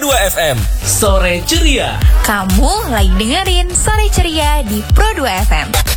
2 FM. Sore Ceria. Kamu lagi dengerin Sore Ceria di Pro 2 FM.